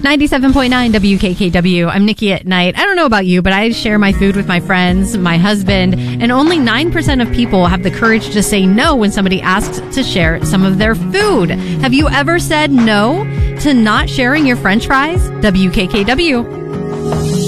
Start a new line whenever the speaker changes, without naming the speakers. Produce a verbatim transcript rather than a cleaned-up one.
ninety-seven point nine W K K W. I'm Nikki at Night. I don't know about you, but I share my food with my friends, my husband, and only nine percent of people have the courage to say no when somebody asks to share some of their food. Have you ever said no to not sharing your French fries? W K K W.